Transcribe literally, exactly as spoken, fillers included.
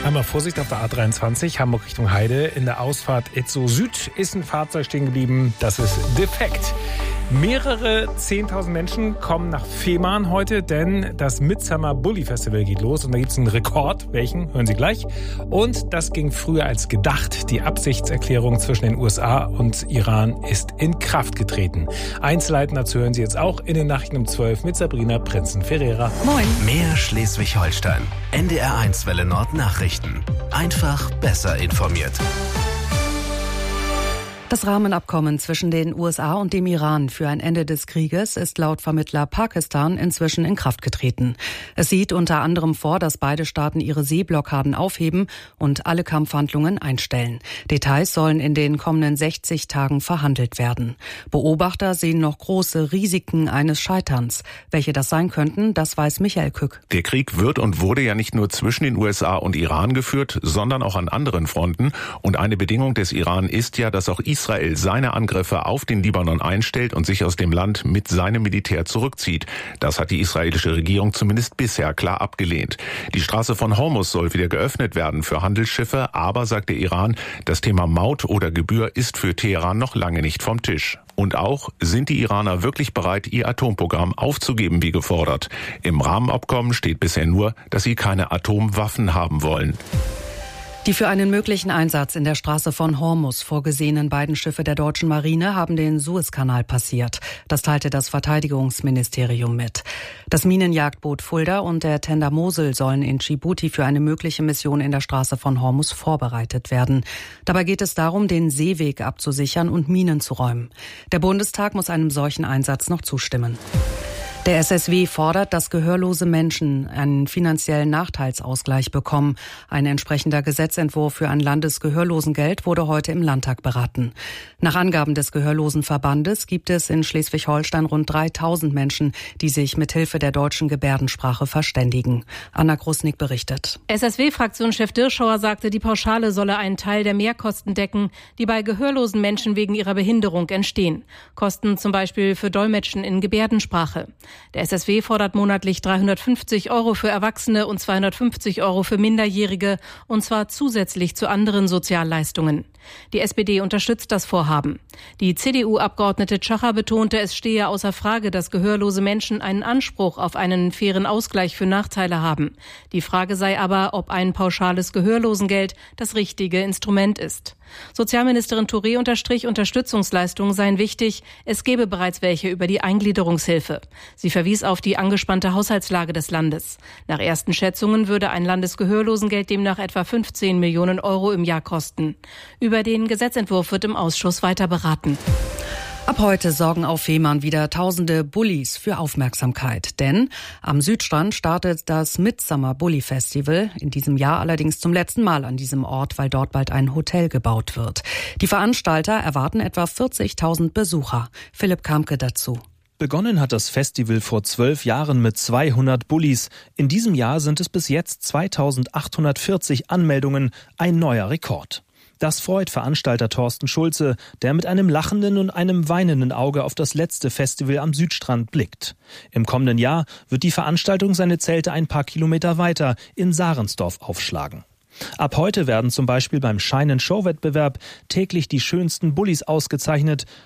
Einmal Vorsicht auf der A dreiundzwanzig, Hamburg Richtung Heide. In der Ausfahrt Etzo Süd ist ein Fahrzeug stehen geblieben. Das ist defekt. Mehrere zehntausend Menschen kommen nach Fehmarn heute, denn das Midsummer Bully Festival geht los. Und da gibt es einen Rekord. Welchen? Hören Sie gleich. Und das ging früher als gedacht. Die Absichtserklärung zwischen den U S A und Iran ist in Kraft getreten. Einzelheiten dazu hören Sie jetzt auch in den Nachrichten um zwölf mit Sabrina Prinzen-Ferreira. Moin. Mehr Schleswig-Holstein. N D R eins Welle Nord Nachrichten. Einfach besser informiert. Das Rahmenabkommen zwischen den U S A und dem Iran für ein Ende des Krieges ist laut Vermittler Pakistan inzwischen in Kraft getreten. Es sieht unter anderem vor, dass beide Staaten ihre Seeblockaden aufheben und alle Kampfhandlungen einstellen. Details sollen in den kommenden sechzig Tagen verhandelt werden. Beobachter sehen noch große Risiken eines Scheiterns. Welche das sein könnten, das weiß Michael Kück. Der Krieg wird und wurde ja nicht nur zwischen den U S A und Iran geführt, sondern auch an anderen Fronten. Und eine Bedingung des Iran ist ja, dass auch Israel Israel seine Angriffe auf den Libanon einstellt und sich aus dem Land mit seinem Militär zurückzieht. Das hat die israelische Regierung zumindest bisher klar abgelehnt. Die Straße von Hormuz soll wieder geöffnet werden für Handelsschiffe, aber, sagt der Iran, das Thema Maut oder Gebühr ist für Teheran noch lange nicht vom Tisch. Und auch, sind die Iraner wirklich bereit, ihr Atomprogramm aufzugeben, wie gefordert? Im Rahmenabkommen steht bisher nur, dass sie keine Atomwaffen haben wollen. Die für einen möglichen Einsatz in der Straße von Hormuz vorgesehenen beiden Schiffe der deutschen Marine haben den Suezkanal passiert. Das teilte das Verteidigungsministerium mit. Das Minenjagdboot Fulda und der Tender Mosel sollen in Djibouti für eine mögliche Mission in der Straße von Hormuz vorbereitet werden. Dabei geht es darum, den Seeweg abzusichern und Minen zu räumen. Der Bundestag muss einem solchen Einsatz noch zustimmen. Der S S W fordert, dass gehörlose Menschen einen finanziellen Nachteilsausgleich bekommen. Ein entsprechender Gesetzentwurf für ein Landesgehörlosengeld wurde heute im Landtag beraten. Nach Angaben des Gehörlosenverbandes gibt es in Schleswig-Holstein rund dreitausend Menschen, die sich mit Hilfe der deutschen Gebärdensprache verständigen. Anna Grusnick berichtet. S S W-Fraktionschef Dirschauer sagte, die Pauschale solle einen Teil der Mehrkosten decken, die bei gehörlosen Menschen wegen ihrer Behinderung entstehen. Kosten zum Beispiel für Dolmetschen in Gebärdensprache. Der S S W fordert monatlich dreihundertfünfzig Euro für Erwachsene und zweihundertfünfzig Euro für Minderjährige, und zwar zusätzlich zu anderen Sozialleistungen. Die S P D unterstützt das Vorhaben. Die C D U-Abgeordnete Tschacher betonte, es stehe außer Frage, dass gehörlose Menschen einen Anspruch auf einen fairen Ausgleich für Nachteile haben. Die Frage sei aber, ob ein pauschales Gehörlosengeld das richtige Instrument ist. Sozialministerin Touré unterstrich, Unterstützungsleistungen seien wichtig. Es gebe bereits welche über die Eingliederungshilfe. Sie verwies auf die angespannte Haushaltslage des Landes. Nach ersten Schätzungen würde ein Landesgehörlosengeld demnach etwa fünfzehn Millionen Euro im Jahr kosten. Über den Gesetzentwurf wird im Ausschuss weiter beraten. Ab heute sorgen auf Fehmarn wieder tausende Bullis für Aufmerksamkeit. Denn am Südstrand startet das Midsummer Bully Festival. In diesem Jahr allerdings zum letzten Mal an diesem Ort, weil dort bald ein Hotel gebaut wird. Die Veranstalter erwarten etwa vierzigtausend Besucher. Philipp Kamke dazu. Begonnen hat das Festival vor zwölf Jahren mit zweihundert Bullis. In diesem Jahr sind es bis jetzt zweitausendachthundertvierzig Anmeldungen, ein neuer Rekord. Das freut Veranstalter Thorsten Schulze, der mit einem lachenden und einem weinenden Auge auf das letzte Festival am Südstrand blickt. Im kommenden Jahr wird die Veranstaltung seine Zelte ein paar Kilometer weiter in Sarensdorf aufschlagen. Ab heute werden zum Beispiel beim Shine-and-Show-Wettbewerb täglich die schönsten Bullis ausgezeichnet.